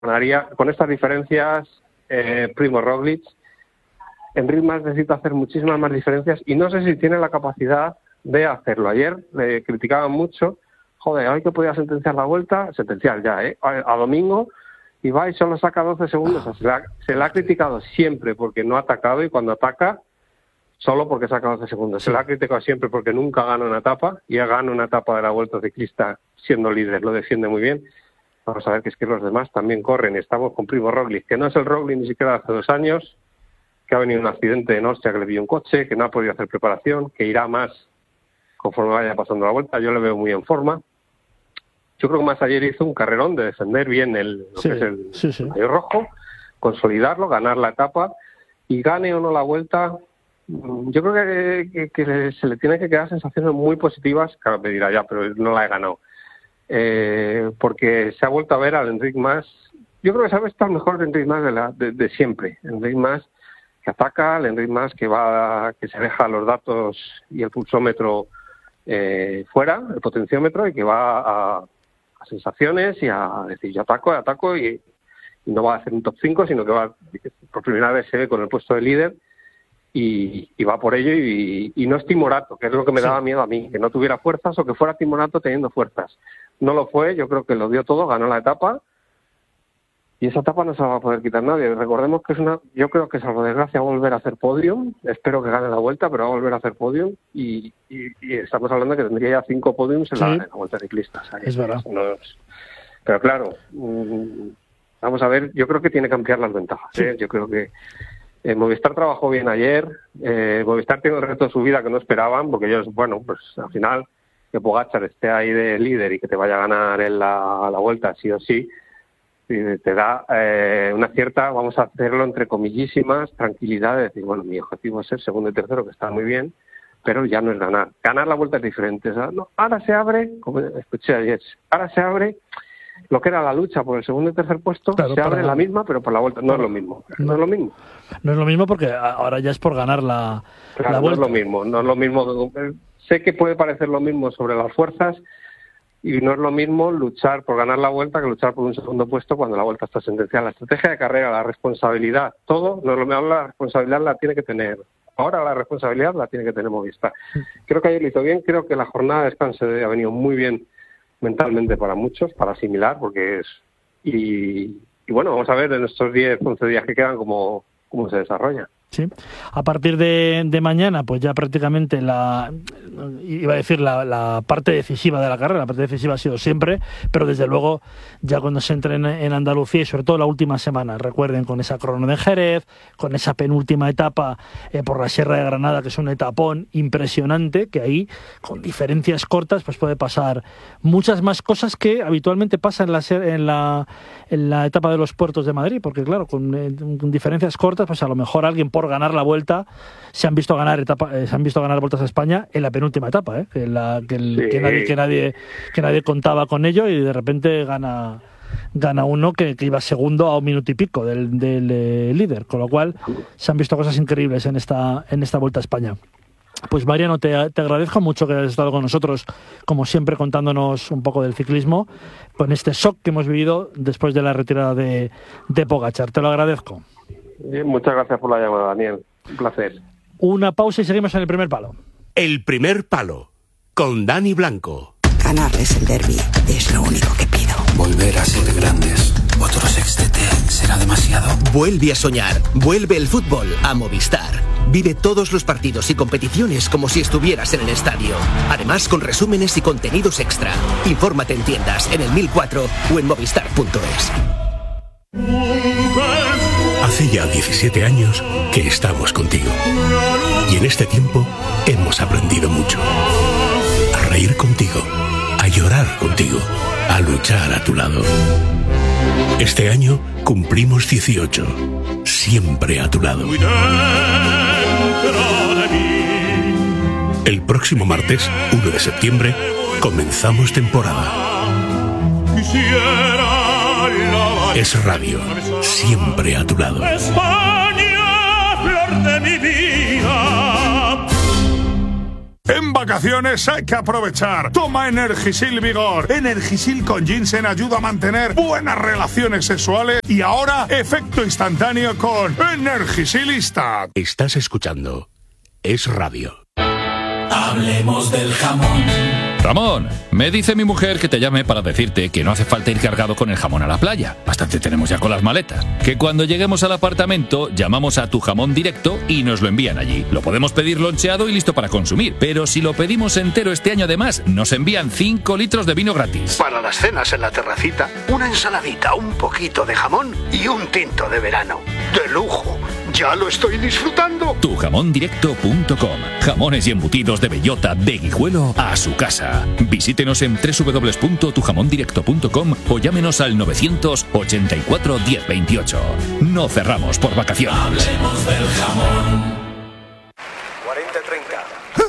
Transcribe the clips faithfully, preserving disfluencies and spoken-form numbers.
ganaría con estas diferencias eh, Primož Roglič. Enric Mas necesita hacer muchísimas más diferencias y no sé si tiene la capacidad de hacerlo. Ayer le criticaban mucho, joder, hoy que podía sentenciar la Vuelta, sentenciar ya, ¿eh? A, a domingo, y va y solo saca doce segundos. O sea, se, la, se la ha criticado siempre porque no ha atacado, y cuando ataca, solo porque saca doce segundos. Se la ha criticado siempre porque nunca gana una etapa, y gana una etapa de la Vuelta Ciclista siendo líder, lo defiende muy bien. Vamos a ver que es que los demás también corren. Estamos con Primož Roglič, que no es el Roglič ni siquiera hace dos años, que ha venido un accidente en Austria, que le dio un coche, que no ha podido hacer preparación, que irá más conforme vaya pasando la Vuelta. Yo le veo muy en forma. Yo creo que Mas ayer hizo un carrerón de defender bien el, lo sí, que es el, sí, sí. el maillot rojo, consolidarlo, ganar la etapa, y gane o no la Vuelta, yo creo que, que, que se le tiene que quedar sensaciones muy positivas. Claro, me dirá ya, pero no la he ganado. Eh, porque se ha vuelto a ver al Enric Mas. Yo creo que sabe estar mejor de Enric Mas de, la, de, de siempre. Enric Mas que ataca, el Enric Mas que va, que se deja los datos y el pulsómetro eh, fuera, el potenciómetro, y que va a, a sensaciones y a decir yo ataco, ataco, y, y no va a hacer un top cinco, sino que va, por primera vez se ve con el puesto de líder y, y va por ello, y, y no es timorato, que es lo que me daba sí. miedo a mí, que no tuviera fuerzas o que fuera timorato teniendo fuerzas. No lo fue, yo creo que lo dio todo, ganó la etapa. Y esa etapa no se la va a poder quitar nadie. Recordemos que es una, yo creo que salvo desgracia va a volver a hacer podium. Espero que gane la Vuelta, pero va a volver a hacer podium. Y, y, y estamos hablando de que tendría ya cinco podiums en, sí. la, en la Vuelta Ciclista. O sea, es verdad. No es, pero claro, mmm, vamos a ver, yo creo que tiene que ampliar las ventajas. ¿eh? Sí. Yo creo que eh, Movistar trabajó bien ayer. Eh, Movistar tiene el reto de su vida que no esperaban, porque ellos, bueno, pues al final que Pogačar esté ahí de líder y que te vaya a ganar en la, la Vuelta sí o sí, te da eh, una cierta, vamos a hacerlo entre comillísimas, tranquilidad de decir, bueno, mi objetivo es ser segundo y tercero, que está muy bien, pero ya no es ganar. Ganar la Vuelta es diferente. O sea, no, ahora se abre, como escuché ayer, ahora se abre lo que era la lucha por el segundo y tercer puesto, claro, se abre la misma, pero por la Vuelta no es lo mismo. No, no es lo mismo. No es lo mismo porque ahora ya es por ganar la, claro, la Vuelta. No es lo mismo, no es lo mismo. Sé que puede parecer lo mismo sobre las fuerzas, y no es lo mismo luchar por ganar la Vuelta que luchar por un segundo puesto cuando la Vuelta está sentenciada. La estrategia de carrera, la responsabilidad, todo, no es lo mismo. La responsabilidad la tiene que tener. Ahora la responsabilidad la tiene que tener Movistar. Creo que ayer lo hizo bien, creo que la jornada de descanso ha venido muy bien mentalmente para muchos, para asimilar, porque es... Y, y bueno, vamos a ver en estos diez, once días que quedan cómo, cómo se desarrolla. Sí. A partir de, de mañana, pues ya prácticamente la, iba a decir la, la parte decisiva de la carrera, la parte decisiva ha sido siempre, pero desde luego ya cuando se entre en, en Andalucía y sobre todo la última semana, recuerden, con esa crono de Jerez, con esa penúltima etapa eh, por la Sierra de Granada, que es un etapón impresionante, que ahí con diferencias cortas pues puede pasar muchas más cosas que habitualmente pasan en la, en la, en la etapa de los Puertos de Madrid, porque claro, con, eh, con diferencias cortas, pues a lo mejor alguien por ganar la Vuelta se han visto ganar etapa, eh, se han visto ganar vueltas a España en la penúltima etapa, ¿eh? en la, que, el, sí. que nadie que nadie que nadie contaba con ello, y de repente gana gana uno que, que iba segundo a un minuto y pico del, del eh, líder, con lo cual se han visto cosas increíbles en esta en esta Vuelta a España. Pues Mariano, te, te agradezco mucho que hayas estado con nosotros, como siempre, contándonos un poco del ciclismo, con este shock que hemos vivido después de la retirada de, de Pogačar. Te lo agradezco. Bien, muchas gracias por la llamada, Daniel. Un placer. Una pausa y seguimos en el primer palo. El primer palo, con Dani Blanco. Ganarles el derbi es lo único que pido. Volver a ser grandes. Otro sextete será demasiado. Vuelve a soñar. Vuelve el fútbol a Movistar. Vive todos los partidos y competiciones como si estuvieras en el estadio. Además, con resúmenes y contenidos extra. Infórmate en tiendas, en el mil cuatro o en movistar punto es. Hace ya diecisiete años que estamos contigo. Y en este tiempo hemos aprendido mucho. A reír contigo, a llorar contigo, a luchar a tu lado. Este año cumplimos dieciocho. Siempre a tu lado. El próximo martes, uno de septiembre, comenzamos temporada. Es radio, siempre a tu lado. España, flor de mi vida. En vacaciones hay que aprovechar. Toma Energisil Vigor. Energisil con ginseng ayuda a mantener buenas relaciones sexuales y ahora efecto instantáneo con Energisilista. Estás escuchando Es Radio. Hablemos del jamón. Ramón, me dice mi mujer que te llame para decirte que no hace falta ir cargado con el jamón a la playa. Bastante tenemos ya con las maletas. Que cuando lleguemos al apartamento llamamos a Tu Jamón Directo y nos lo envían allí. Lo podemos pedir loncheado y listo para consumir. Pero si lo pedimos entero este año además, nos envían cinco litros de vino gratis. Para las cenas en la terracita, una ensaladita, un poquito de jamón y un tinto de verano. ¡De lujo! ¡Ya lo estoy disfrutando! tu jamón directo punto com. Jamones y embutidos de bellota de Guijuelo a su casa. Visítenos en doble u doble u doble u punto tu jamón directo punto com o llámenos al novecientos ochenta y cuatro diez veintiocho. No cerramos por vacaciones. Hablemos del jamón. cuarenta treinta.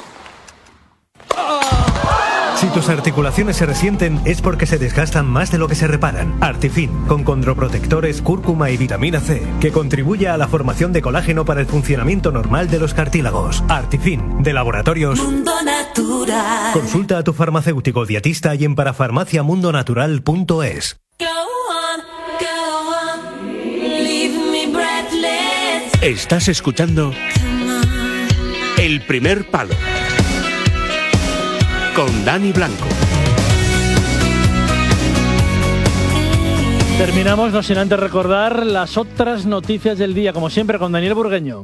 Si tus articulaciones se resienten es porque se desgastan más de lo que se reparan. Artifin, con condroprotectores, cúrcuma y vitamina C, que contribuye a la formación de colágeno para el funcionamiento normal de los cartílagos. Artifin, de Laboratorios Mundo Natural. Consulta a tu farmacéutico dietista y en parafarmacia mundo natural punto es. Estás escuchando El Primer Palo con Dani Blanco. Terminamos, no sin antes recordar las otras noticias del día, como siempre con Daniel Burgueño.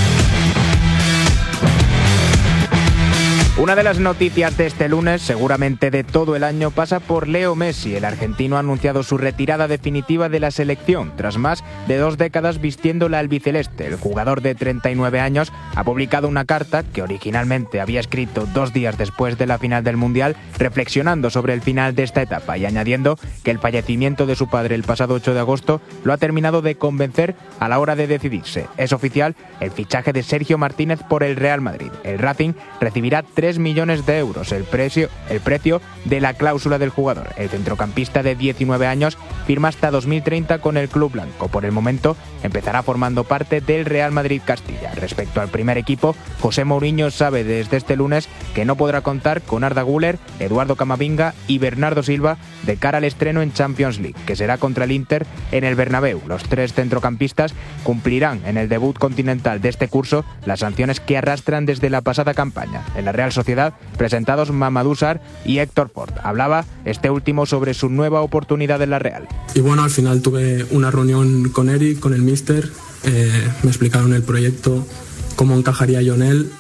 Una de las noticias de este lunes, seguramente de todo el año, pasa por Leo Messi. El argentino ha anunciado su retirada definitiva de la selección, tras más de dos décadas vistiendo la albiceleste. El jugador de treinta y nueve años ha publicado una carta que originalmente había escrito dos días después de la final del Mundial, reflexionando sobre el final de esta etapa y añadiendo que el fallecimiento de su padre el pasado ocho de agosto lo ha terminado de convencer a la hora de decidirse. Es oficial el fichaje de Sergio Martínez por el Real Madrid. El Racing recibirá tres millones de euros, el precio, el precio de la cláusula del jugador. El centrocampista de diecinueve años firma hasta dos mil treinta con el club blanco. Por el momento empezará formando parte del Real Madrid Castilla. Respecto al primer equipo, José Mourinho sabe desde este lunes que no podrá contar con Arda Güler, Eduardo Camavinga y Bernardo Silva de cara al estreno en Champions League, que será contra el Inter en el Bernabéu. Los tres centrocampistas cumplirán en el debut continental de este curso las sanciones que arrastran desde la pasada campaña. En la Real Sociedad, presentados Mamadou Sarr y Héctor Ford. Hablaba este último sobre su nueva oportunidad en la Real. Y bueno, al final tuve una reunión con Eric, con el míster, eh, me explicaron el proyecto, cómo encajaría yo en él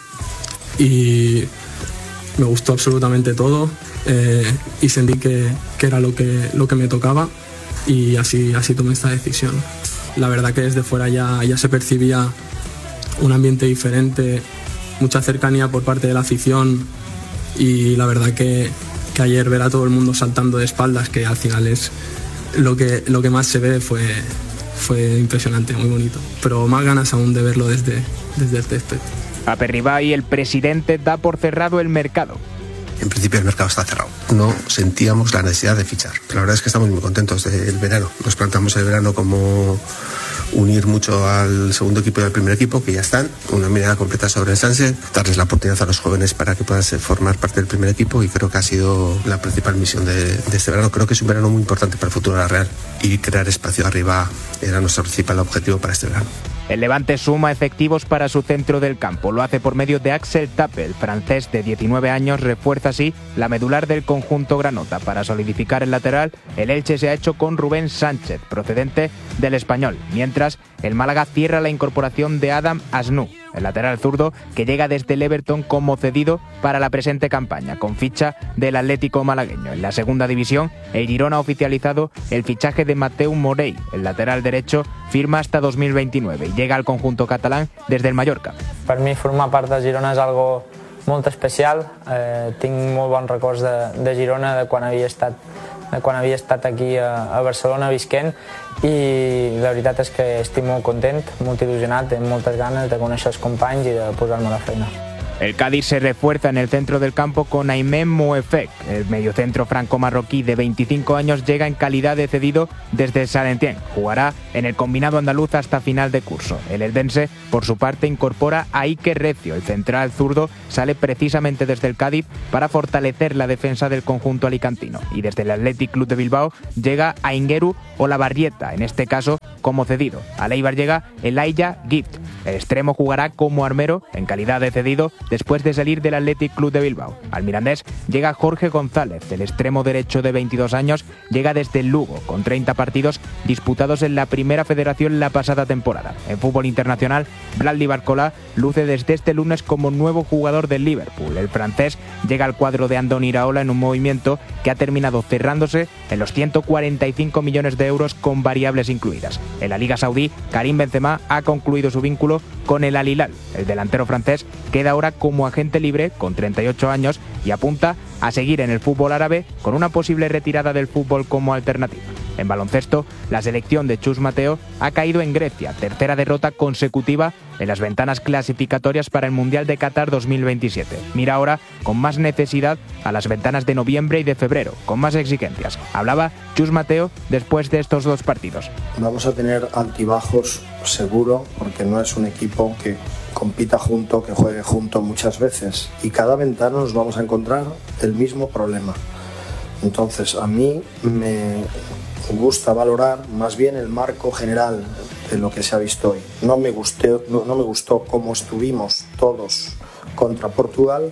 y me gustó absolutamente todo eh, y sentí que, que era lo que, lo que me tocaba y así, así tomé esta decisión. La verdad que desde fuera ya, ya se percibía un ambiente diferente, mucha cercanía por parte de la afición y la verdad que, que ayer ver a todo el mundo saltando de espaldas, que al final es lo que, lo que más se ve, fue, fue impresionante, muy bonito. Pero más ganas aún de verlo desde, desde el césped. A Perribay, el presidente da por cerrado el mercado. En principio el mercado está cerrado. No sentíamos la necesidad de fichar. Pero la verdad es que estamos muy contentos del verano. Nos planteamos el verano como unir mucho al segundo equipo y al primer equipo, que ya están, una mirada completa sobre el Sunset, darles la oportunidad a los jóvenes para que puedan formar parte del primer equipo y creo que ha sido la principal misión de, de este verano. Creo que es un verano muy importante para el futuro de la Real y crear espacio arriba era nuestro principal objetivo para este verano. El Levante suma efectivos para su centro del campo. Lo hace por medio de Axel Tuppel. El francés de diecinueve años refuerza así la medular del conjunto granota. Para solidificar el lateral, el Elche se ha hecho con Rubén Sánchez, procedente del Español. Mientras, el Málaga cierra la incorporación de Adam Asnou, el lateral zurdo que llega desde el Everton como cedido para la presente campaña, con ficha del Atlético malagueño. En la segunda división, el Girona ha oficializado el fichaje de Mateu Morey. El lateral derecho firma hasta dos mil veintinueve y llega al conjunto catalán desde el Mallorca. Per mi formar part de Girona és algo molt especial. Eh, tinc molt bons records de, de Girona, de quan havia estat, de quan havia estat aquí a, a Barcelona visquent, i la veritat és que estic molt content, molt il·lusionat, amb moltes ganes de conèixer els companys i de posar-me a la feina. El Cádiz se refuerza en el centro del campo con Aymen Mouefek. El mediocentro franco-marroquí de veinticinco años llega en calidad de cedido desde Saint-Étienne. Jugará en el combinado andaluz hasta final de curso. El eldense, por su parte, incorpora a Iker Recio. El central zurdo sale precisamente desde el Cádiz para fortalecer la defensa del conjunto alicantino. Y desde el Athletic Club de Bilbao llega Aingeru Olavarrieta, en este caso como cedido. Al Eibar llega Elijah Gift. El extremo jugará como armero en calidad de cedido después de salir del Athletic Club de Bilbao. Al Mirandés llega Jorge González. El extremo derecho de veintidós años llega desde el Lugo, con treinta partidos disputados en la Primera Federación la pasada temporada. En fútbol internacional, Bradley Barcola luce desde este lunes como nuevo jugador del Liverpool. El francés llega al cuadro de Andoni Iraola en un movimiento que ha terminado cerrándose en los ciento cuarenta y cinco millones de euros con variables incluidas. En la Liga Saudí, Karim Benzema ha concluido su vínculo con el Al Hilal. El delantero francés queda ahora como agente libre con treinta y ocho años y apunta a seguir en el fútbol árabe con una posible retirada del fútbol como alternativa. En baloncesto, la selección de Chus Mateo ha caído en Grecia, tercera derrota consecutiva en las ventanas clasificatorias para el Mundial de Qatar dos mil veintisiete. Mira ahora con más necesidad a las ventanas de noviembre y de febrero, con más exigencias. Hablaba Chus Mateo después de estos dos partidos. Vamos a tener altibajos seguro, porque no es un equipo que compita junto, que juegue junto muchas veces, y cada ventana nos vamos a encontrar el mismo problema. Entonces a mí me gusta valorar más bien el marco general de lo que se ha visto hoy. No me gustó, no, no me gustó cómo estuvimos todos contra Portugal,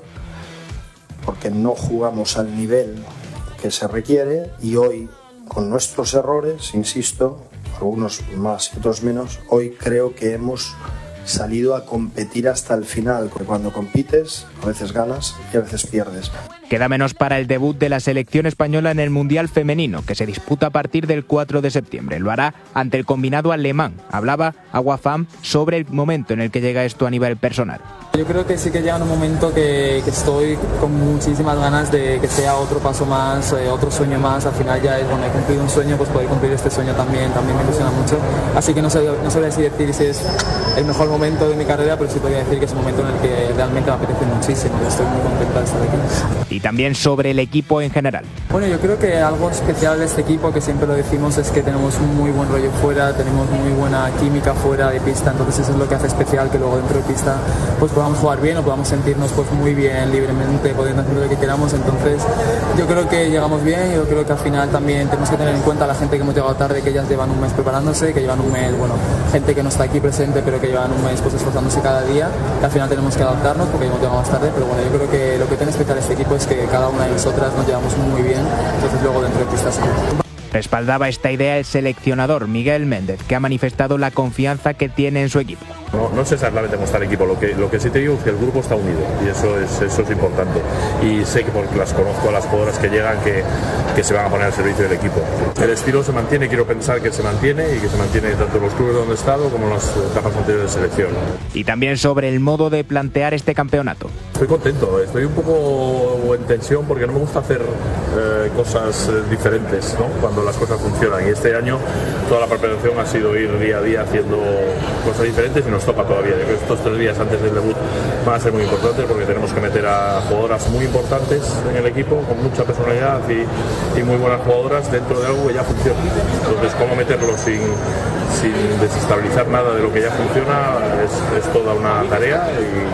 porque no jugamos al nivel que se requiere, y hoy, con nuestros errores, insisto, algunos más y otros menos, hoy creo que hemos salido a competir hasta el final, porque cuando compites a veces ganas y a veces pierdes. Queda menos para el debut de la selección española en el Mundial Femenino, que se disputa a partir del cuatro de septiembre. Lo hará ante el combinado alemán. Hablaba Aguafam sobre el momento en el que llega esto a nivel personal. Yo creo que sí que llega un momento que, que estoy con muchísimas ganas de que sea otro paso más, eh, otro sueño más. Al final ya es, bueno, he cumplido un sueño, pues poder cumplir este sueño también, también me ilusiona mucho. Así que no sé, no sabría si decir si es el mejor momento de mi carrera, pero sí podría decir que es un momento en el que realmente me apetece muchísimo. Estoy muy contenta de estar aquí. Y también sobre el equipo en general. Bueno, yo creo que algo especial de este equipo, que siempre lo decimos, es que tenemos un muy buen rollo fuera, tenemos muy buena química fuera de pista, entonces eso es lo que hace especial, que luego dentro de pista pues podamos jugar bien o podamos sentirnos pues muy bien, libremente, pudiendo hacer lo que queramos. Entonces yo creo que llegamos bien. Yo creo que al final también tenemos que tener en cuenta a la gente que hemos llegado tarde, que ellas llevan un mes preparándose, que llevan un mes, bueno, gente que no está aquí presente, pero que llevan un mes pues esforzándose cada día, que al final tenemos que adaptarnos porque hemos llegado más tarde, pero bueno, yo creo que lo que tiene especial este equipo es que cada una de nosotras nos llevamos muy bien, entonces luego dentro de pista sí. Respaldaba esta idea el seleccionador Miguel Méndez, que ha manifestado la confianza que tiene en su equipo. No, no sé exactamente cómo está el equipo, lo que, lo que sí te digo es que el grupo está unido y eso es, eso es importante. Y sé que porque las conozco a las jugadoras que llegan que, que se van a poner al servicio del equipo. El estilo se mantiene, quiero pensar que se mantiene y que se mantiene tanto en los clubes donde he estado como en las etapas anteriores de selección. Y también sobre el modo de plantear este campeonato. Estoy contento, estoy un poco en tensión porque no me gusta hacer eh, cosas diferentes, ¿no? Cuando las cosas funcionan, y este año toda la preparación ha sido ir día a día haciendo cosas diferentes y nos toca todavía. Yo creo que estos tres días antes del debut van a ser muy importantes porque tenemos que meter a jugadoras muy importantes en el equipo con mucha personalidad y, y muy buenas jugadoras dentro de algo que ya funciona. Entonces, cómo meterlo sin, sin desestabilizar nada de lo que ya funciona es, es toda una tarea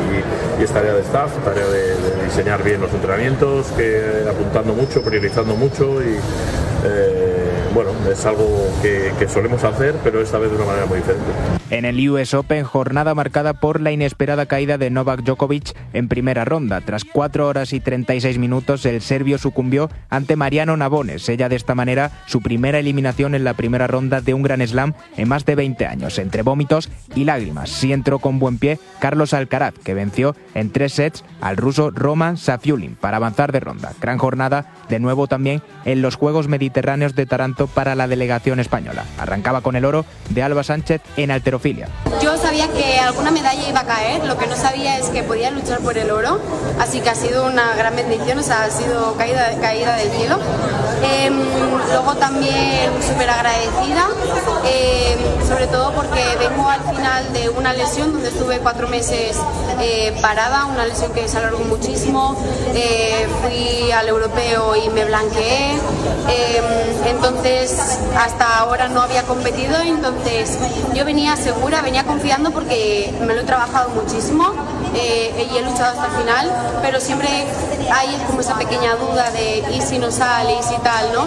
y, y es tarea de staff, tarea de, de diseñar bien los entrenamientos, que apuntando mucho, priorizando mucho y eh, bueno, es algo que, que solemos hacer, pero esta vez de una manera muy diferente. En el U S Open, jornada marcada por la inesperada caída de Novak Djokovic en primera ronda. Tras cuatro horas y treinta y seis minutos, el serbio sucumbió ante Mariano Navones. Sella de esta manera su primera eliminación en la primera ronda de un Grand Slam en más de veinte años. Entre vómitos y lágrimas, sí entró con buen pie Carlos Alcaraz, que venció en tres sets al ruso Roman Safiullin para avanzar de ronda. Gran jornada de nuevo también en los Juegos Mediterráneos de Taranto para la delegación española. Arrancaba con el oro de Alba Sánchez en halterofilia. Yo sabía que alguna medalla iba a caer, lo que no sabía es que podía luchar por el oro, así que ha sido una gran bendición, o sea, ha sido caída, caída del cielo. Eh, luego también súper agradecida, eh, sobre todo porque vengo al final de una lesión donde estuve cuatro meses eh, parada, una lesión que se alargó muchísimo. Eh, fui al europeo y me blanqueé. Eh, entonces, hasta ahora no había competido, entonces yo venía segura, venía confiando porque me lo he trabajado muchísimo eh, y he luchado hasta el final, pero siempre hay como esa pequeña duda de y si no sale, y si tal, ¿no?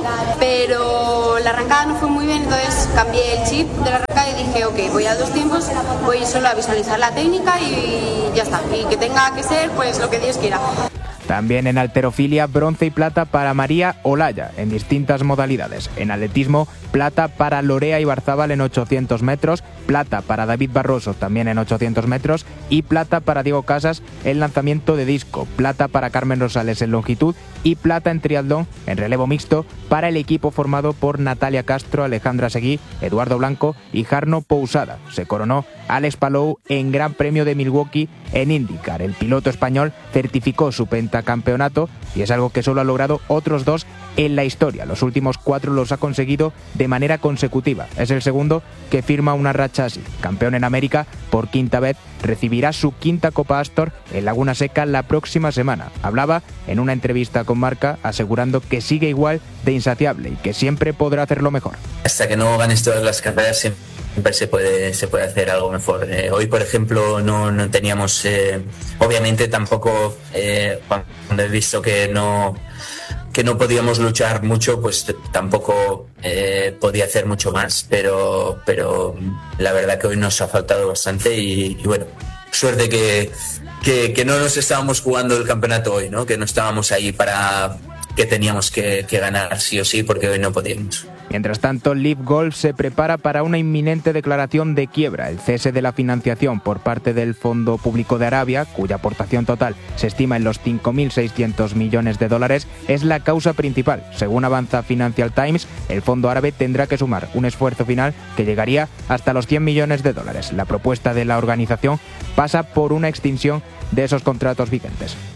Pero la arrancada no fue muy bien, entonces cambié el chip de la arrancada y dije, ok, voy a dos tiempos, voy solo a visualizar la técnica y ya está, y que tenga que ser pues lo que Dios quiera. También en halterofilia, bronce y plata para María Olaya en distintas modalidades. En atletismo, plata para Lorea Ibarzábal en ochocientos metros, plata para David Barroso también en ochocientos metros y plata para Diego Casas en lanzamiento de disco, plata para Carmen Rosales en longitud y plata en triatlón en relevo mixto para el equipo formado por Natalia Castro, Alejandra Seguí, Eduardo Blanco y Jarno Pousada. Se coronó Alex Palou en Gran Premio de Milwaukee en IndyCar. El piloto español certificó su pentacampeonato y es algo que solo ha logrado otros dos en la historia. Los últimos cuatro los ha conseguido de manera consecutiva. Es el segundo que firma una racha así. Campeón en América por quinta vez, recibirá su quinta Copa Astor en Laguna Seca la próxima semana. Hablaba en una entrevista con Marca asegurando que sigue igual de insaciable y que siempre podrá hacerlo mejor. Hasta que no ganes todas las carreras siempre se puede se puede hacer algo mejor. Eh, hoy, por ejemplo, no, no teníamos, eh, obviamente tampoco, eh, cuando he visto que no que no podíamos luchar mucho, pues t- tampoco eh, podía hacer mucho más, pero pero la verdad que hoy nos ha faltado bastante y, y bueno, suerte que, que que no nos estábamos jugando el campeonato hoy, ¿no? Que no estábamos ahí para que teníamos que, que ganar sí o sí, porque hoy no podíamos. Mientras tanto, Liv Golf se prepara para una inminente declaración de quiebra. El cese de la financiación por parte del Fondo Público de Arabia, cuya aportación total se estima en los cinco mil seiscientos millones de dólares, es la causa principal. Según avanza Financial Times, el fondo árabe tendrá que sumar un esfuerzo final que llegaría hasta los cien millones de dólares. La propuesta de la organización pasa por una extinción de esos contratos vigentes.